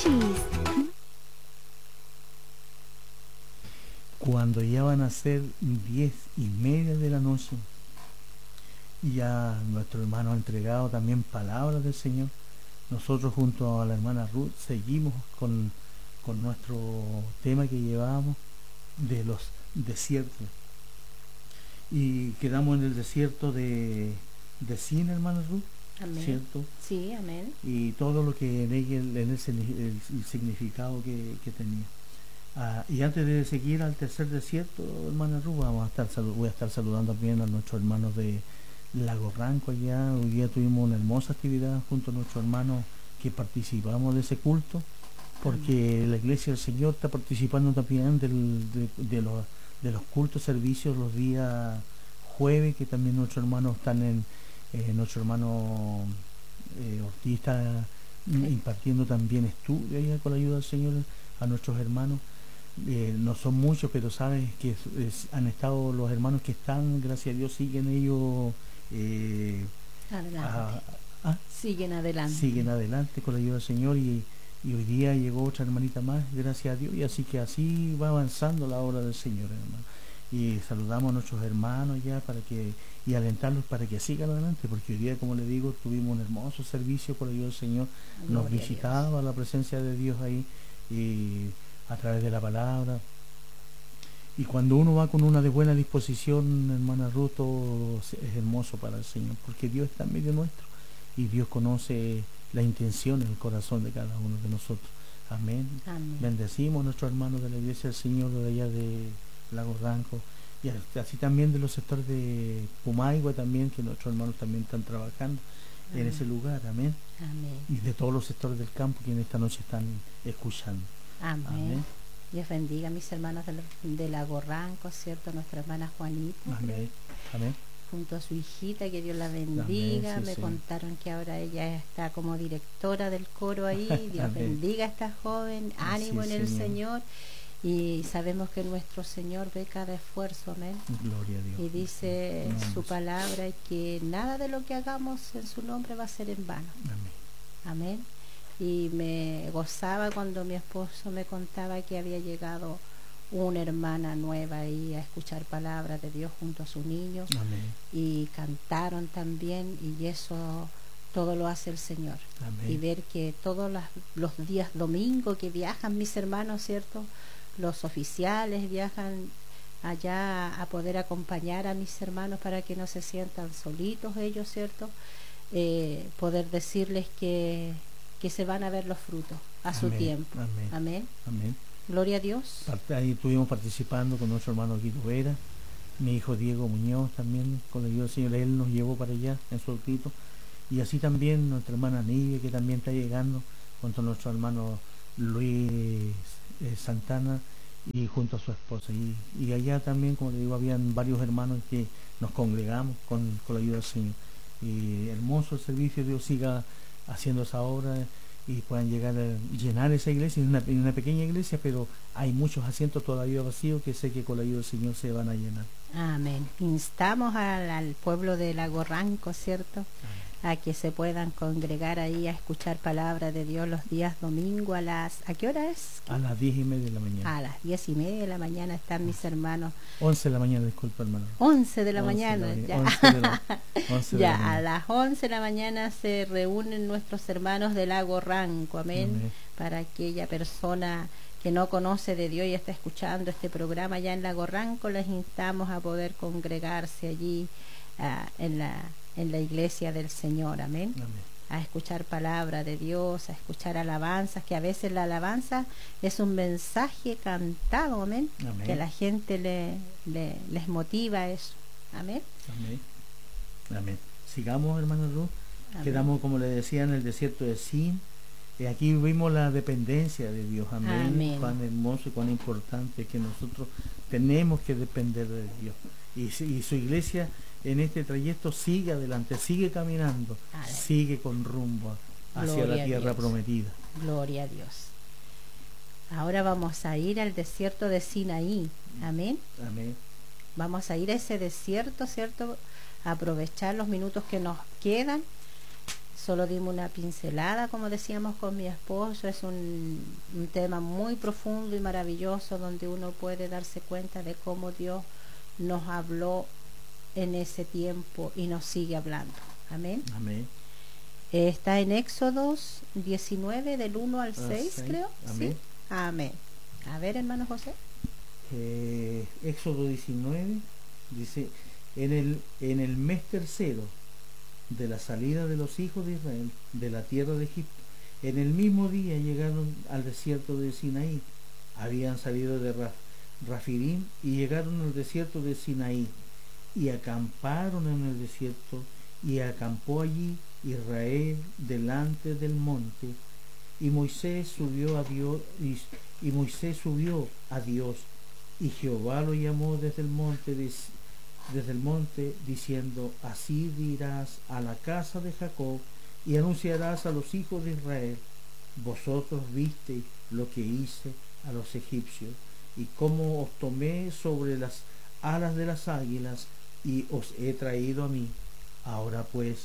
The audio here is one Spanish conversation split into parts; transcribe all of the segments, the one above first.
Michis. Cuando ya van a ser 10:30 de la noche, ya nuestro hermano ha entregado también palabras del Señor. Nosotros junto a la hermana Ruth seguimos con nuestro tema que llevábamos de los desiertos. Y quedamos en el desierto de Sin, hermana Ruth. Amén. ¿Cierto? Sí, amén. Y todo lo que en ella, el significado que tenía. Y antes de seguir al tercer desierto, hermana Ruth, voy a estar saludando también a nuestros hermanos de Lago Ranco allá. Hoy día tuvimos una hermosa actividad junto a nuestros hermanos que participamos de ese culto, porque la Iglesia del Señor está participando también de los cultos, servicios los días jueves, que también nuestros hermanos están nuestro hermano Ortiz está impartiendo también estudio allá con la ayuda del Señor a nuestros hermanos. No son muchos, pero sabes que han estado los hermanos que están, gracias a Dios, siguen ellos adelante. Siguen adelante con la ayuda del Señor, y hoy día llegó otra hermanita más, gracias a Dios, y así que así va avanzando la obra del Señor, hermano. Y saludamos a nuestros hermanos ya y alentarlos para que sigan adelante, porque hoy día, como le digo, tuvimos un hermoso servicio por la ayuda del Señor. Nos visitaba la presencia de Dios ahí, y a través de la palabra. Y cuando uno va con una de buena disposición, hermana Ruth, todo es hermoso para el Señor, porque Dios está en medio nuestro y Dios conoce la intención en el corazón de cada uno de nosotros. Amén. Amén. Bendecimos a nuestros hermanos de la Iglesia del Señor de allá de Lago Ranco, y así también de los sectores de Pumaigua también, que nuestros hermanos también están trabajando en ese lugar. Amén. Amén. Y de todos los sectores del campo que en esta noche están escuchando. Amén. Amén. Dios bendiga a mis hermanos de Lago Ranco, ¿cierto? Nuestra hermana Juanita. Amén. Amén. Junto a su hijita, que Dios la bendiga. Amén, sí, me sí. contaron que ahora ella está como directora del coro ahí. Dios Amén. bendiga a esta joven, ánimo Sí, en el Señor. Señor. Y sabemos que nuestro Señor ve cada esfuerzo, amén. Gloria a Dios. Y dice su palabra que nada de lo que hagamos en su nombre va a ser en vano. Amén. Amén. Y me gozaba cuando mi esposo me contaba que había llegado una hermana nueva ahí a escuchar palabras de Dios junto a su niño. Amén. Y cantaron también, y eso todo lo hace el Señor. Amén. Y ver que todos los días domingo que viajan mis hermanos, ¿cierto? Los oficiales viajan allá a poder acompañar a mis hermanos para que no se sientan solitos ellos, ¿cierto? Poder decirles que se van a ver los frutos a su tiempo. Amén. Amén. Amén. Gloria a Dios. Ahí estuvimos participando con nuestro hermano Guido Vera, mi hijo Diego Muñoz también, con la ayuda del Señor, él nos llevó para allá en su autito, y así también nuestra hermana Nivia, que también está llegando, junto a nuestro hermano Luis Santana, y junto a su esposa, y allá también, como le digo, habían varios hermanos que nos congregamos con la ayuda del Señor, y hermoso el servicio. Dios siga haciendo esa obra y puedan llegar a llenar esa iglesia. Es una pequeña iglesia, pero hay muchos asientos todavía vacíos que sé que con la ayuda del Señor se van a llenar. Amén. Instamos al pueblo de Lago Ranco, ¿cierto? Amén. A que se puedan congregar ahí a escuchar palabra de Dios los días domingo ¿a qué hora es? A las 10:30 de la mañana. A las 10:30 de la mañana están mis hermanos. 11 de la mañana, disculpa, hermano. 11 de la mañana, ya. 11 de la mañana. A las 11 de la mañana se reúnen nuestros hermanos del Lago Ranco, amén. Amén. Para aquella persona que no conoce de Dios y está escuchando este programa ya en Lago Ranco, les instamos a poder congregarse allí en la iglesia del Señor, amén. Amén. A escuchar palabra de Dios, a escuchar alabanzas, que a veces la alabanza es un mensaje cantado, amén. Amén. Que a la gente les motiva eso, amén. Amén. Amén. Sigamos, hermano Ruth. Amén. Quedamos, como le decía, en el desierto de Sin. Aquí vimos la dependencia de Dios. Amén. Amén. Cuán hermoso y cuán importante que nosotros tenemos que depender de Dios. Y su iglesia en este trayecto sigue adelante, sigue caminando, Amén. sigue con rumbo hacia la tierra prometida. Gloria a Dios. Ahora vamos a ir al desierto de Sinaí. Amén. Amén. Vamos a ir a ese desierto, ¿cierto? A aprovechar los minutos que nos quedan. Solo dimos una pincelada, como decíamos con mi esposo. Es un tema muy profundo y maravilloso, donde uno puede darse cuenta de cómo Dios nos habló en ese tiempo y nos sigue hablando. Amén. Amén. Está en Éxodos 19 del 1 al 6, creo. Amén. ¿Sí? Amén. A ver, hermano José. Éxodo 19 dice: en el mes tercero de la salida de los hijos de Israel de la tierra de Egipto, en el mismo día llegaron al desierto de Sinaí. Habían salido de Rafidim y llegaron al desierto de Sinaí y acamparon en el desierto, y acampó allí Israel delante del monte. Y Moisés subió a Dios, y Jehová lo llamó desde el monte diciendo: así dirás a la casa de Jacob y anunciarás a los hijos de Israel: vosotros visteis lo que hice a los egipcios, y cómo os tomé sobre las alas de las águilas y os he traído a mí. Ahora pues,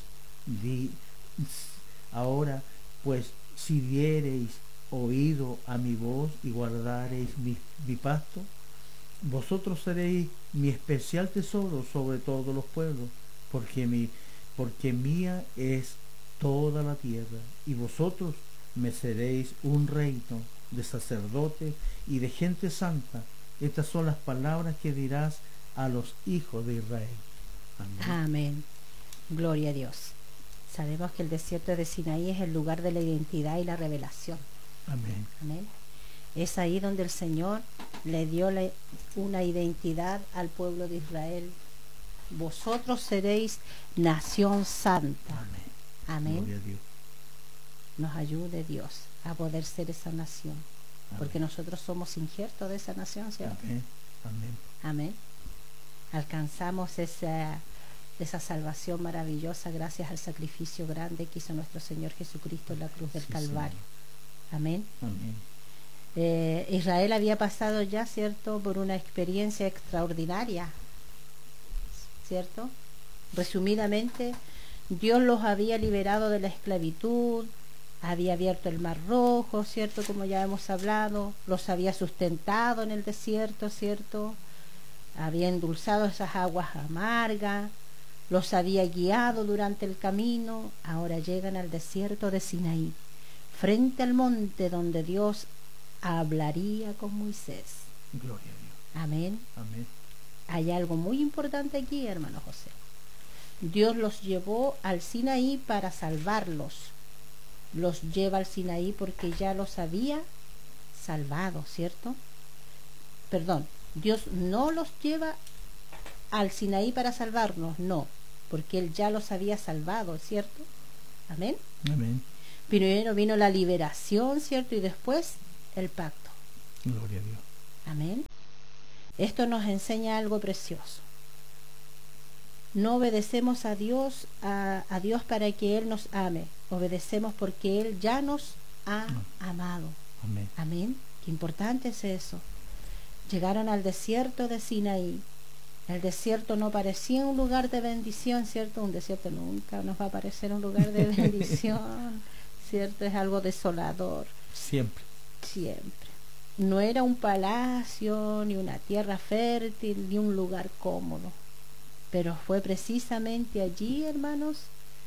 si diereis oído a mi voz y guardareis mi pacto, vosotros seréis mi especial tesoro sobre todos los pueblos, porque mía es toda la tierra, y vosotros me seréis un reino de sacerdotes y de gente santa. Estas son las palabras que dirás a los hijos de Israel. Amén. Amén. Gloria a Dios. Sabemos que el desierto de Sinaí es el lugar de la identidad y la revelación. Amén. Amén. Es ahí donde el Señor le dio una identidad al pueblo de Israel. Vosotros seréis nación santa. Amén. Amén. Gloria a Dios. Nos ayude Dios a poder ser esa nación. Amén. Porque nosotros somos injertos de esa nación, ¿cierto? Amén. Amén. Amén. Alcanzamos esa salvación maravillosa gracias al sacrificio grande que hizo nuestro Señor Jesucristo en la cruz del Calvario. Amén. Amén. Israel había pasado ya, ¿cierto?, por una experiencia extraordinaria, ¿cierto? Resumidamente, Dios los había liberado de la esclavitud, había abierto el Mar Rojo, ¿cierto?, como ya hemos hablado, los había sustentado en el desierto, ¿cierto?, había endulzado esas aguas amargas, los había guiado durante el camino. Ahora llegan al desierto de Sinaí, frente al monte donde Dios hablaría con Moisés. Gloria a Dios. Amén. Amén. Hay algo muy importante aquí, hermano José. Dios los llevó al Sinaí para salvarlos. Los lleva al Sinaí porque ya los había salvado, ¿cierto? Perdón, Dios no los lleva al Sinaí para salvarnos, no, porque Él ya los había salvado, ¿cierto? Amén. Amén. Primero vino la liberación, ¿cierto? Y después el pacto. Gloria a Dios. Amén. Esto nos enseña algo precioso. No obedecemos a Dios para que Él nos ame. Obedecemos porque Él ya nos ha amado. Amén. Amén. Qué importante es eso. Llegaron al desierto de Sinaí. El desierto no parecía un lugar de bendición, ¿cierto? Un desierto nunca nos va a parecer un lugar de bendición, ¿cierto? Es algo desolador. Siempre. Siempre. No era un palacio, ni una tierra fértil, ni un lugar cómodo. Pero fue precisamente allí, hermanos,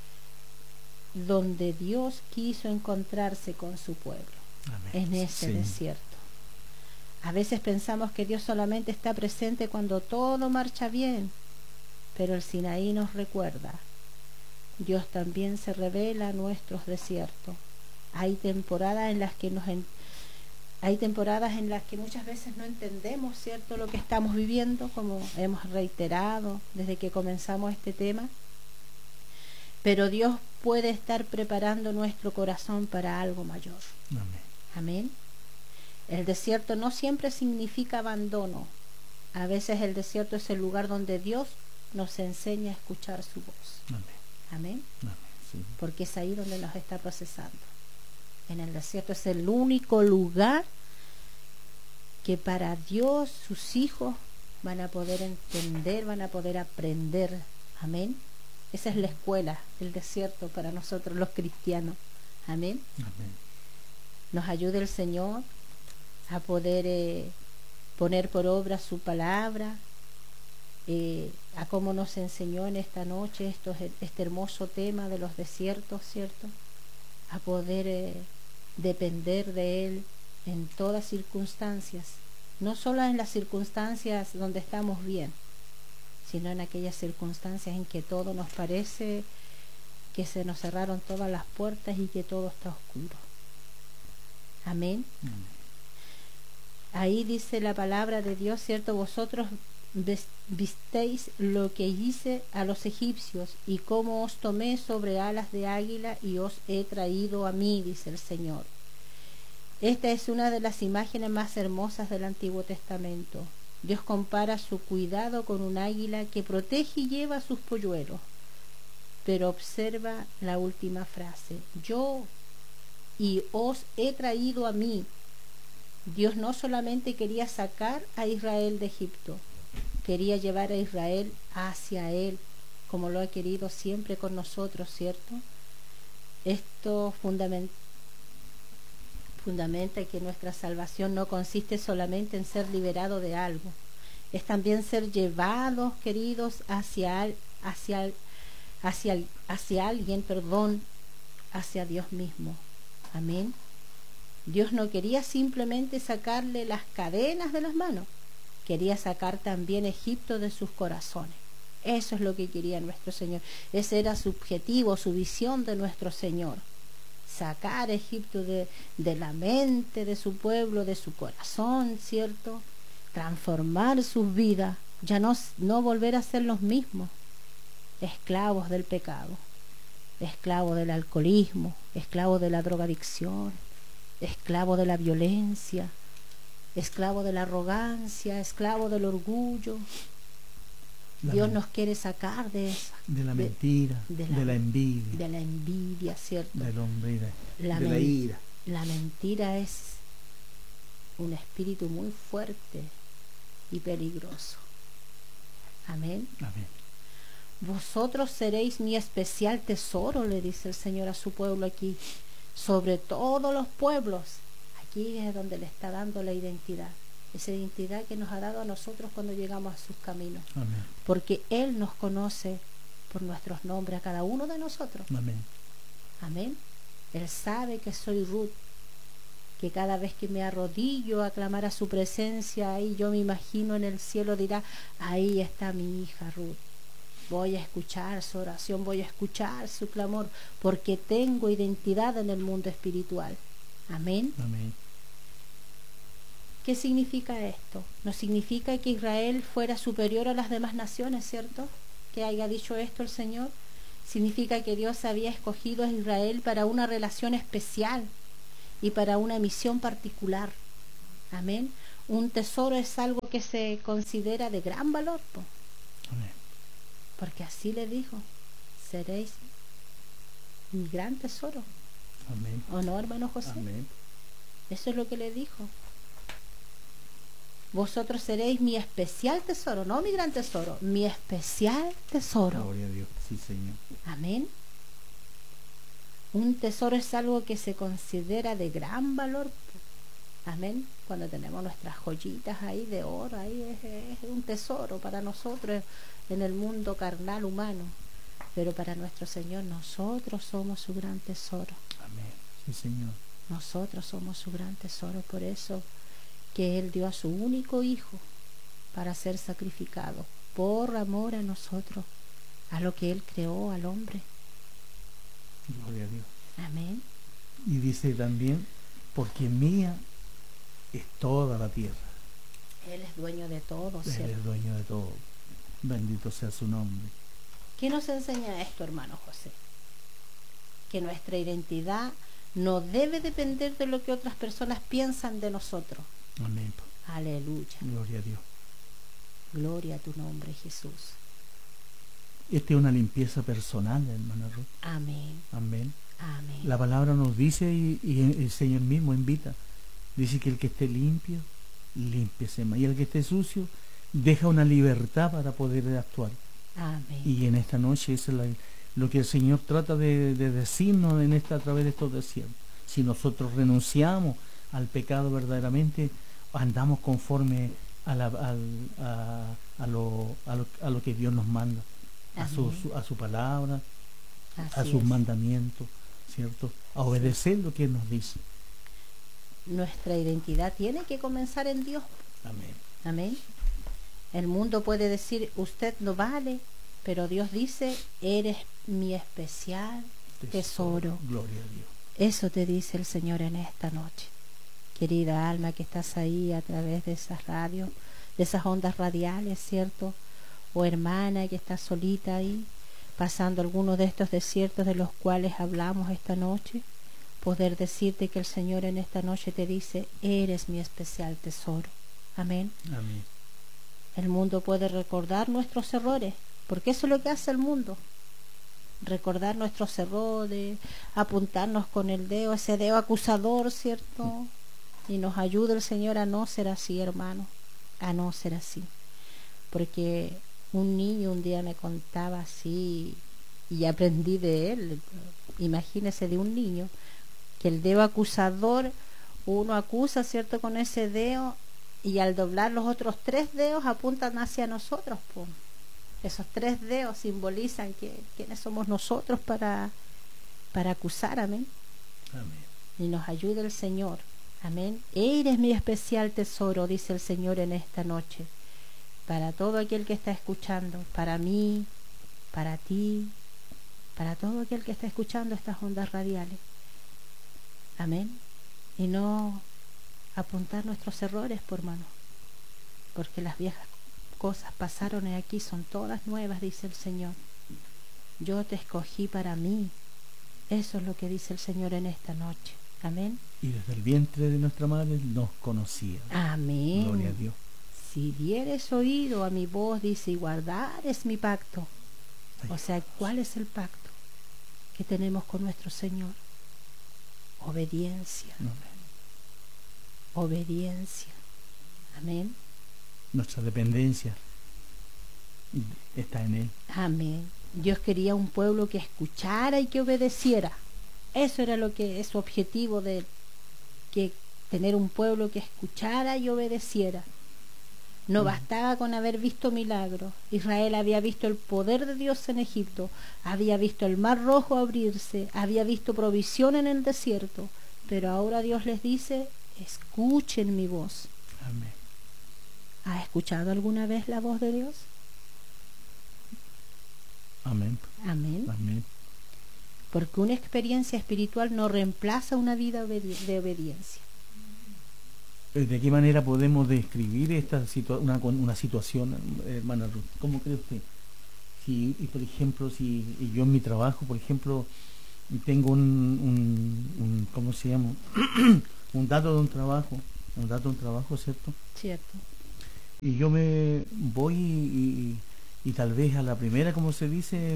donde Dios quiso encontrarse con su pueblo. Amén. En ese desierto. A veces pensamos que Dios solamente está presente cuando todo marcha bien, pero el Sinaí nos recuerda: Dios también se revela en nuestros desiertos. Hay temporadas en las que muchas veces no entendemos, ¿cierto?, lo que estamos viviendo, como hemos reiterado desde que comenzamos este tema. Pero Dios puede estar preparando nuestro corazón para algo mayor. Amén. Amén. El desierto no siempre significa abandono. A veces el desierto es el lugar donde Dios nos enseña a escuchar su voz. Amén. Amén. Amén. Sí. Porque es ahí donde nos está procesando. En el desierto es el único lugar que para Dios sus hijos van a poder entender, van a poder aprender. Amén. Esa es la escuela, el desierto para nosotros los cristianos. Amén. Amén. Nos ayude el Señor a poder poner por obra su palabra, a cómo nos enseñó en esta noche este hermoso tema de los desiertos, ¿cierto? A poder depender de Él en todas circunstancias, no solo en las circunstancias donde estamos bien, sino en aquellas circunstancias en que todo nos parece que se nos cerraron todas las puertas y que todo está oscuro. Amén. Ahí dice la palabra de Dios, ¿cierto? Vosotros visteis lo que hice a los egipcios y cómo os tomé sobre alas de águila y os he traído a mí, dice el Señor. Esta es una de las imágenes más hermosas del Antiguo Testamento. Dios compara su cuidado con un águila que protege y lleva a sus polluelos. Pero observa la última frase: yo y os he traído a mí. Dios no solamente quería sacar a Israel de Egipto, quería llevar a Israel hacia Él, como lo ha querido siempre con nosotros, ¿cierto? Esto fundamenta que nuestra salvación no consiste solamente en ser liberado de algo, es también ser llevados, queridos, hacia alguien, hacia Dios mismo. Amén. Dios no quería simplemente sacarle las cadenas de las manos, quería sacar también Egipto de sus corazones. Eso es lo que quería nuestro Señor. Ese era su objetivo, su visión de nuestro Señor. Sacar a Egipto de la mente de su pueblo, de su corazón, ¿cierto? Transformar sus vidas, ya no volver a ser los mismos, esclavos del pecado, esclavos del alcoholismo, esclavos de la drogadicción, esclavos de la violencia, esclavos de la arrogancia, esclavos del orgullo. Dios nos quiere sacar de eso, de la mentira, de la envidia, ¿cierto? del hombre y de la ira. La mentira es un espíritu muy fuerte y peligroso. Amén. Amén. Vosotros seréis mi especial tesoro, le dice el Señor a su pueblo aquí, sobre todos los pueblos. Aquí es donde le está dando la identidad, esa identidad que nos ha dado a nosotros cuando llegamos a sus caminos. Amén. Porque Él nos conoce por nuestros nombres a cada uno de nosotros. Amén. Amén. Él sabe que soy Ruth, que cada vez que me arrodillo a clamar a su presencia, ahí yo me imagino en el cielo dirá: ahí está mi hija Ruth. Voy a escuchar su oración, voy a escuchar su clamor, porque tengo identidad en el mundo espiritual. Amén. Amén. ¿Qué significa esto? No significa que Israel fuera superior a las demás naciones, ¿cierto? Que haya dicho esto el Señor. Significa que Dios había escogido a Israel para una relación especial y para una misión particular. Amén. Un tesoro es algo que se considera de gran valor, ¿no? Amén. Porque así le dijo: seréis mi gran tesoro. Amén. ¿O no, hermano José? Amén. Eso es lo que le dijo. Vosotros seréis mi especial tesoro, no mi gran tesoro, mi especial tesoro. Gloria a Dios, sí, Señor. Amén. Un tesoro es algo que se considera de gran valor. Amén. Cuando tenemos nuestras joyitas ahí de oro, ahí es un tesoro para nosotros en el mundo carnal humano. Pero para nuestro Señor, nosotros somos su gran tesoro. Amén. Sí, Señor. Nosotros somos su gran tesoro. Por eso que Él dio a su único Hijo para ser sacrificado por amor a nosotros, a lo que Él creó, al hombre. Gloria a Dios. Amén. Y dice también: porque mía es toda la tierra. Él es dueño de todo, ¿cierto? Él es dueño de todo. Bendito sea su nombre. ¿Qué nos enseña esto, hermano José? Que nuestra identidad no debe depender de lo que otras personas piensan de nosotros. Amén. Aleluya. Gloria a Dios. Gloria a tu nombre, Jesús. Esta es una limpieza personal, hermana Ruth. Amén. Amén. Amén. La palabra nos dice, y el Señor mismo invita, dice que el que esté limpio, límpiese más, y el que esté sucio, deja una libertad para poder actuar. Amén. Y en esta noche es lo que el Señor trata de decirnos a través de estos desiertos. Si nosotros renunciamos al pecado verdaderamente, andamos conforme a lo que Dios nos manda, a su palabra, a sus mandamientos, ¿cierto? A obedecer lo que Él nos dice. Nuestra identidad tiene que comenzar en Dios. Amén. Amén. El mundo puede decir, usted no vale, pero Dios dice, eres mi especial tesoro. Gloria a Dios. Eso te dice el Señor en esta noche. Querida alma que estás ahí a través de esas radios, de esas ondas radiales, ¿cierto? O hermana que está solita ahí, pasando algunos de estos desiertos de los cuales hablamos esta noche, poder decirte que el Señor en esta noche te dice, eres mi especial tesoro. Amén. Amén. El mundo puede recordar nuestros errores, porque eso es lo que hace el mundo. Recordar nuestros errores, apuntarnos con el dedo, ese dedo acusador, ¿cierto? Y nos ayuda el Señor a no ser así, hermano, a no ser así. Porque un niño un día me contaba así, y aprendí de él, imagínese de un niño, que el dedo acusador, uno acusa, ¿cierto?, con ese dedo, y al doblar los otros 3 dedos apuntan hacia nosotros, pues. Esos 3 dedos simbolizan quiénes somos nosotros para acusar, amén. Amén. Y nos ayude el Señor, amén. Eres mi especial tesoro, dice el Señor en esta noche, para todo aquel que está escuchando, para mí, para ti, para todo aquel que está escuchando estas ondas radiales, amén. Y no apuntar nuestros errores, por mano, porque las viejas cosas pasaron y aquí son todas nuevas, dice el Señor. Yo te escogí para mí. Eso es lo que dice el Señor en esta noche. Amén. Y desde el vientre de nuestra madre nos conocía. Amén. Gloria a Dios. Si dieres oído a mi voz, dice, y guardares mi pacto. O sea, ¿cuál es el pacto que tenemos con nuestro Señor? Obediencia. Amén. Obediencia. Amén. Nuestra dependencia está en Él. Amén. Dios quería un pueblo que escuchara y que obedeciera. Eso era lo que es su objetivo, de que tener un pueblo que escuchara y obedeciera. No bastaba con haber visto milagros. Israel había visto el poder de Dios en Egipto, había visto el mar rojo abrirse, había visto provisión en el desierto, pero ahora Dios les dice, escuchen mi voz. Amén. ¿Has escuchado alguna vez la voz de Dios? Amén. Amén. Amén. Porque una experiencia espiritual no reemplaza una vida de obediencia. ¿De qué manera podemos describir una situación, hermana Ruth? ¿Cómo cree usted? Por ejemplo, si yo en mi trabajo, por ejemplo, tengo ¿cómo se llama? un dato de un trabajo, ¿cierto? Cierto. Y yo me voy y tal vez a la primera, como se dice,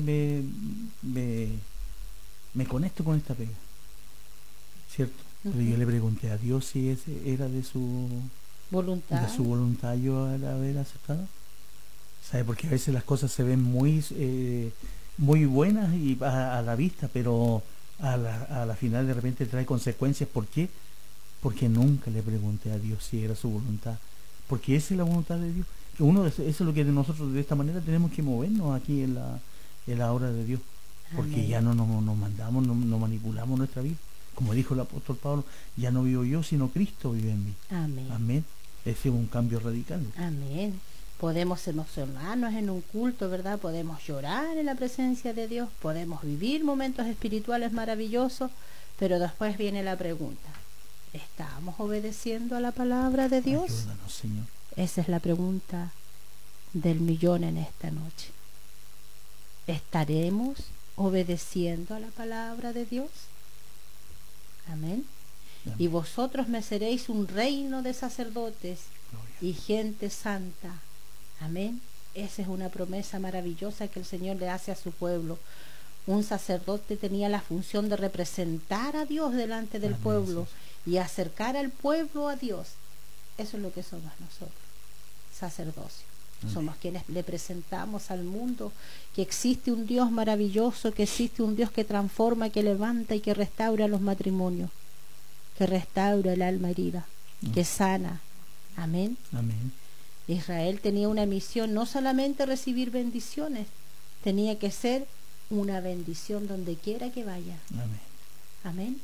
me conecto con esta pega, ¿cierto? Pero yo le pregunté a Dios si ese era de su voluntad yo al haber aceptado. ¿Sabe? Porque a veces las cosas se ven muy buenas y a la vista, pero a la final de repente trae consecuencias. ¿Por qué? Porque nunca le pregunté a Dios si era su voluntad. Porque esa es la voluntad de Dios. Eso es lo que nosotros de esta manera tenemos que movernos aquí en la obra de Dios. Porque Amén. Ya no nos mandamos, no manipulamos nuestra vida. Como dijo el apóstol Pablo, ya no vivo yo, sino Cristo vive en mí. Amén. Amén. Ese es un cambio radical. Amén. Podemos emocionarnos en un culto, ¿verdad? Podemos llorar en la presencia de Dios, podemos vivir momentos espirituales maravillosos, pero después viene la pregunta, ¿estamos obedeciendo a la palabra de Dios? Ayúdanos, Señor. Esa es la pregunta del millón en esta noche. ¿Estaremos obedeciendo a la palabra de Dios? Amén. Amén. Y vosotros me seréis un reino de sacerdotes y gente santa. Amén. Esa es una promesa maravillosa que el Señor le hace a su pueblo. Un sacerdote tenía la función de representar a Dios delante del Amén, pueblo sí. Y acercar al pueblo a Dios. Eso es lo que somos nosotros, sacerdocio. Somos quienes le presentamos al mundo que existe un Dios maravilloso, que existe un Dios que transforma, que levanta y que restaura los matrimonios, que restaura el alma herida, que sana. Amén. Amén. Israel tenía una misión, no solamente recibir bendiciones, tenía que ser una bendición donde quiera que vaya. Amén. Amén.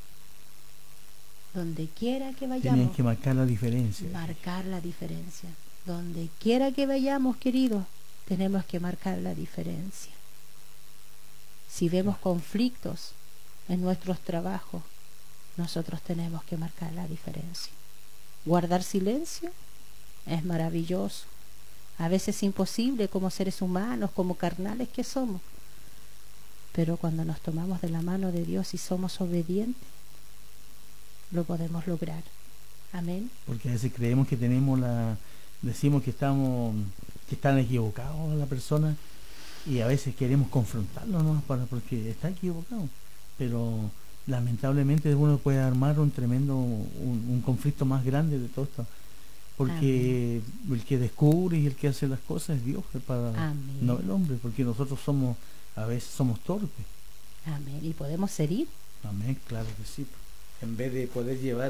Donde quiera que vayamos. Tenían que marcar la diferencia. Marcar la diferencia. Donde quiera que vayamos, queridos, tenemos que marcar la diferencia. Si vemos conflictos en nuestros trabajos, nosotros tenemos que marcar la diferencia. Guardar silencio es maravilloso. A veces imposible como seres humanos, como carnales que somos. Pero cuando nos tomamos de la mano de Dios y somos obedientes, lo podemos lograr. Amén. Porque a veces creemos que decimos que están equivocados la persona, y a veces queremos confrontarlo, ¿no? Porque está equivocado. Pero lamentablemente uno puede armar un conflicto más grande de todo esto. Porque el que descubre y el que hace las cosas es Dios, no el hombre, porque nosotros a veces somos torpes. Amén. Y podemos herir. Amén, claro que sí. En vez de poder llevar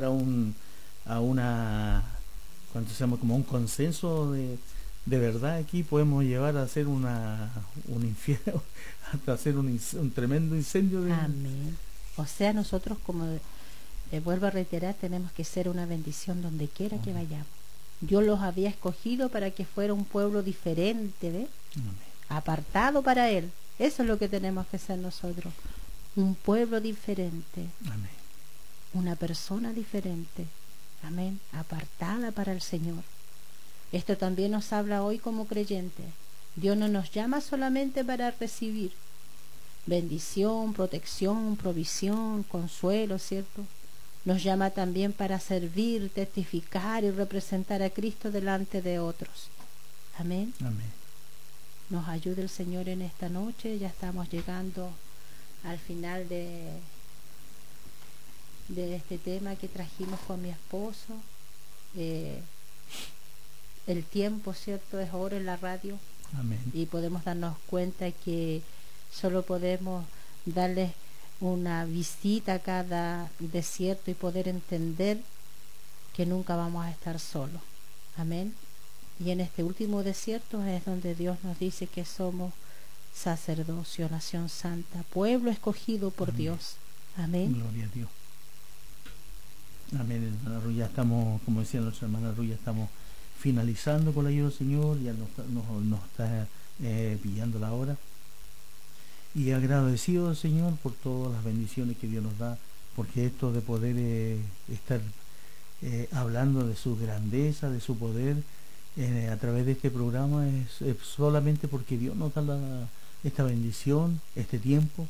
como un consenso de verdad, aquí podemos llevar a hacer un infierno, hasta hacer un tremendo incendio. Amén. O sea, nosotros, como vuelvo a reiterar, tenemos que ser una bendición donde quiera que vayamos. Dios los había escogido para que fuera un pueblo diferente, ¿ves? Apartado para Él. Eso es lo que tenemos que ser nosotros. Un pueblo diferente. Amén. Una persona diferente. Amén. Apartada para el Señor. Esto también nos habla hoy como creyentes. Dios no nos llama solamente para recibir bendición, protección, provisión, consuelo, ¿cierto? Nos llama también para servir, testificar y representar a Cristo delante de otros. Amén. Amén. Nos ayude el Señor en esta noche. Ya estamos llegando al final de este tema que trajimos con mi esposo. El tiempo, ¿cierto? Es oro en la radio. Amén. Y podemos darnos cuenta que solo podemos darles una visita a cada desierto y poder entender que nunca vamos a estar solos. Amén. Y en este último desierto es donde Dios nos dice que somos sacerdocio, nación santa, pueblo escogido por Amén. Dios. Amén. Gloria a Dios. Amén, hermana Ruth. Ya estamos, como decía nuestra hermana Ruth, ya estamos finalizando con la ayuda del Señor. Ya nos está pillando la hora. Y agradecido al Señor por todas las bendiciones que Dios nos da, porque esto de poder estar hablando de su grandeza, de su poder, a través de este programa es solamente porque Dios nos da esta bendición, este tiempo,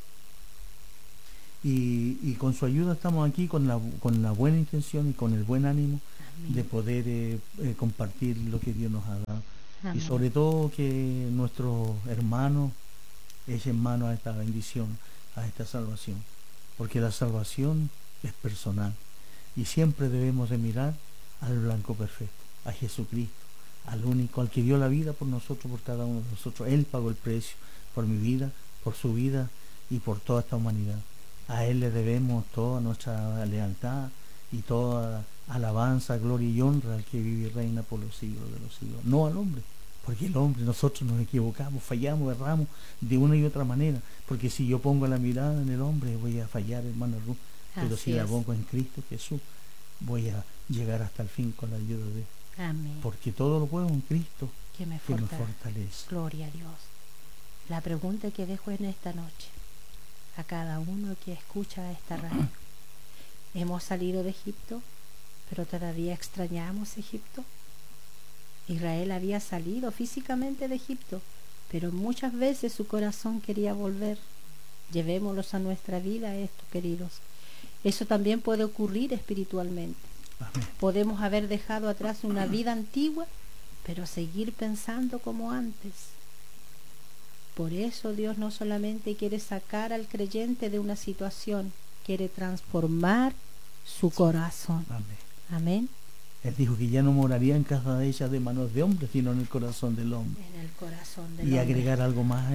y con su ayuda estamos aquí con la buena intención y con el buen ánimo. Amén. De poder compartir lo que Dios nos ha dado. Amén. Y sobre todo que nuestros hermanos echen mano a esta bendición, a esta salvación, porque la salvación es personal y siempre debemos de mirar al blanco perfecto, a Jesucristo, al único, al que dio la vida por nosotros, por cada uno de nosotros. Él pagó el precio por mi vida, por su vida y por toda esta humanidad. A Él le debemos toda nuestra lealtad y toda alabanza, gloria y honra al que vive y reina por los siglos de los siglos, no al hombre. Porque el hombre, nosotros nos equivocamos, fallamos, erramos de una y otra manera. Porque si yo pongo la mirada en el hombre, voy a fallar, hermano Ruth. Pero si la pongo en Cristo Jesús, voy a llegar hasta el fin con la ayuda de Él. Amén. Porque todo lo puedo en Cristo que me fortalece. Gloria a Dios. La pregunta que dejo en esta noche a cada uno que escucha esta radio. Hemos salido de Egipto, pero todavía extrañamos Egipto. Israel había salido físicamente de Egipto, pero muchas veces su corazón quería volver. Llevémoslos a nuestra vida esto, queridos. Eso también puede ocurrir espiritualmente. Amén. Podemos haber dejado atrás una vida antigua, pero seguir pensando como antes. Por eso Dios no solamente quiere sacar al creyente de una situación, quiere transformar su corazón. Amén. Amén. Él dijo que ya no moraría en casa hecha de manos de hombres, sino en el corazón del hombre. En el corazón del Y hombre. agregar algo más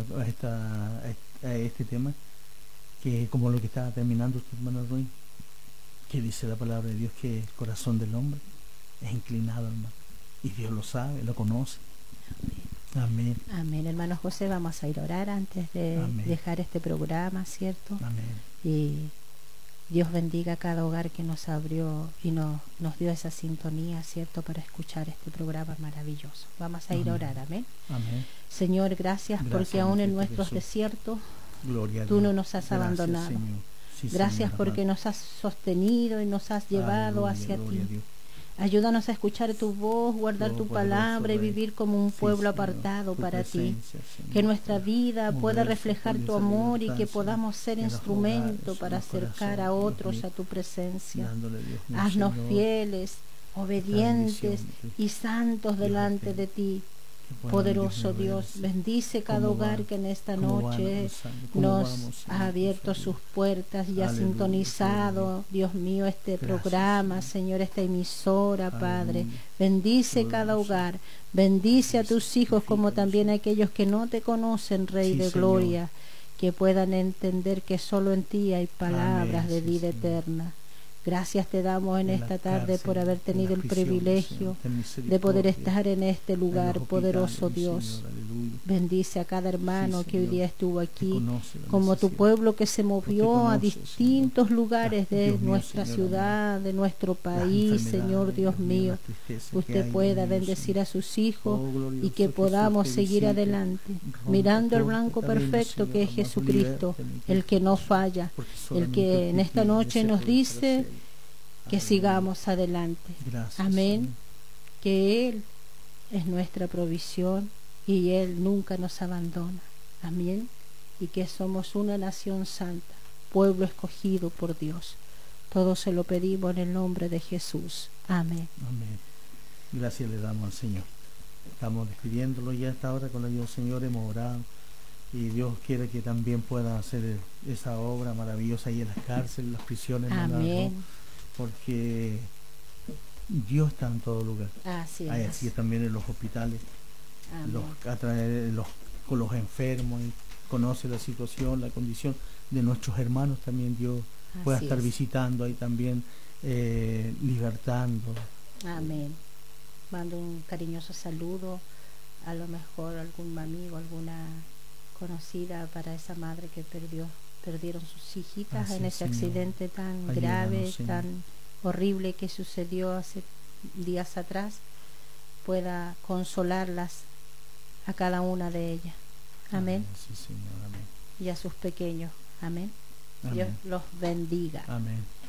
a este tema, que como lo que estaba terminando usted, hermano Ruiz, que dice la palabra de Dios que el corazón del hombre es inclinado, hermano, y Dios lo sabe, lo conoce. Amén. Amén, hermano José, vamos a ir a orar antes de dejar este programa, ¿cierto? Amén. Y Dios bendiga a cada hogar que nos abrió y nos dio esa sintonía, ¿cierto?, para escuchar este programa maravilloso. Vamos a ir a orar, amén. Amén. Señor, gracias porque aún en nuestros desiertos tú no nos has abandonado. Sí, gracias Señor, porque nos has sostenido y nos has llevado hacia ti. Ayúdanos a escuchar tu voz, guardar tu palabra y vivir como un pueblo apartado para ti. Que nuestra vida pueda reflejar tu amor y que podamos ser instrumento para acercar a otros a tu presencia. Haznos fieles, obedientes y santos delante de ti. Poderoso Dios, bendice cada hogar que en esta noche nos ha abierto sus puertas y ha sintonizado, Dios mío, este programa, Señor, esta emisora, Padre. Bendice cada hogar, bendice a tus hijos como también a aquellos que no te conocen, Rey de Gloria, que puedan entender que solo en ti hay palabras de vida eterna. Gracias te damos en esta tarde por haber tenido el privilegio de poder estar en este lugar, poderoso Dios. Bendice a cada hermano que hoy día estuvo aquí, como tu pueblo que se movió a distintos lugares de nuestra ciudad, de nuestro país, Señor Dios mío. Usted pueda bendecir a sus hijos y que podamos seguir adelante, mirando el blanco perfecto que es Jesucristo, el que no falla, el que en esta noche nos dice que sigamos adelante. Amén. Que Él es nuestra provisión y Él nunca nos abandona. Amén. Y que somos una nación santa, pueblo escogido por Dios. Todo se lo pedimos en el nombre de Jesús. Amén. Amén. Gracias le damos al Señor. Estamos despidiéndolo ya a esta hora con la ayuda del Señor. Hemos orado y Dios quiere que también pueda hacer esa obra maravillosa ahí en las cárceles, las prisiones. Amén. Porque Dios está en todo lugar. Así hay es. así también en los hospitales, con los enfermos, y conoce la situación, la condición de nuestros hermanos. También Dios pueda estar visitando ahí también, libertando. Amén. Mando un cariñoso saludo, a lo mejor algún amigo, alguna conocida, para esa madre que perdieron sus hijitas en ese accidente tan grave, tan horrible que sucedió hace días atrás. Pueda consolarlas a cada una de ellas. Amén. Sí, Señor. Amén. Y a sus pequeños. Amén. Amén. Dios los bendiga. Amén.